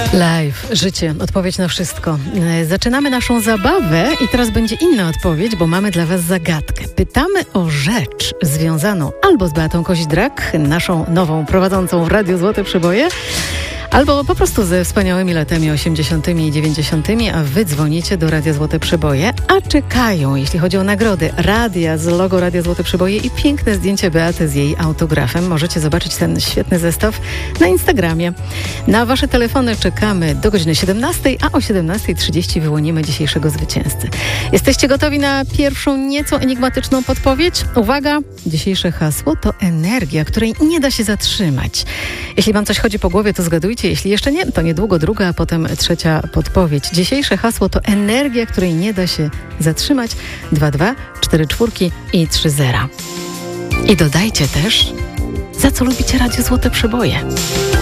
Live, życie, odpowiedź na wszystko. Zaczynamy naszą zabawę i teraz będzie inna odpowiedź, bo mamy dla Was zagadkę. Pytamy o rzecz związaną albo z Beatą Koźdrak, naszą nową prowadzącą w Radiu Złote Przeboje, albo po prostu ze wspaniałymi latami 80. i 90., a Wy dzwonicie do Radia Złote Przeboje, a czekają, jeśli chodzi o nagrody, radia z logo Radia Złote Przeboje i piękne zdjęcie Beaty z jej autografem. Możecie zobaczyć ten świetny zestaw na Instagramie. Na Wasze telefony czekamy do godziny 17, a o 17:30 wyłonimy dzisiejszego zwycięzcę. Jesteście gotowi na pierwszą, nieco enigmatyczną podpowiedź? Uwaga! Dzisiejsze hasło to energia, której nie da się zatrzymać. Jeśli Wam coś chodzi po głowie, to zgadujcie. Jeśli jeszcze nie, to niedługo druga, a potem trzecia podpowiedź. Dzisiejsze hasło to energia, której nie da się zatrzymać. 22, 44 i 30. I dodajcie też, za co lubicie Radio Złote Przeboje.